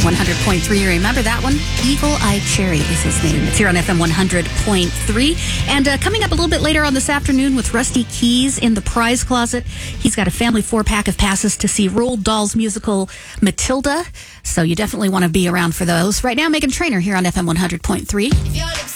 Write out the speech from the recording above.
FM 100.3. Remember that one? Eagle Eye Cherry is his name. It's here on FM 100.3. And coming up a little bit later on this afternoon with Rusty Keys in the prize closet, he's got a family 4-pack of passes to see Roald Dahl's musical Matilda. So you definitely want to be around for those. Right now, Meghan Trainor here on FM 100.3.